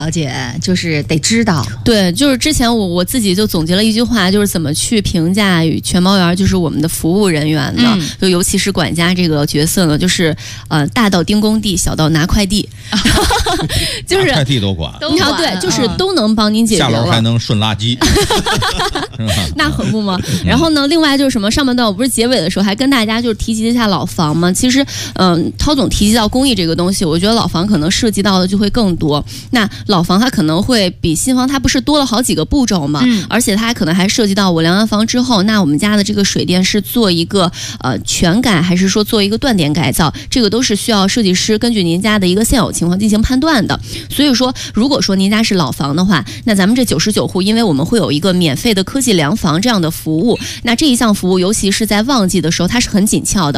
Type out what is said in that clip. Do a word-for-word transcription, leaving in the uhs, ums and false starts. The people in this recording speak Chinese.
了解，就是得知道。 对，就是之前我我自己就总结了一句话，就是怎么去评价全猫园，就是我们的服务人员的，嗯、就尤其是管家这个角色呢，就是呃大到盯工地，小到拿快递，就是拿快递都管。 你看，对，就是都能帮您解决了。 下楼还能顺垃圾， 那可不吗？然后呢，另外就是什么，上半段我不是结尾的时候还跟大家就是提及一下老房吗？其实，嗯、呃，涛总提及到公益这个东西，我觉得老房可能涉及到的就会更多。那老房它可能会比新房它不是多了好几个步骤嘛，嗯、而且它可能还涉及到我量完房之后，那我们家的这个水电是做一个呃全改，还是说做一个断点改造，这个都是需要设计师根据您家的一个现有情况进行判断的。所以说，如果说您家是老房的话，那咱们这九十九户，因为我们会有一个免费的科技量房这样的服务，那这一项服务，尤其是在旺季的时候，它是很紧俏的。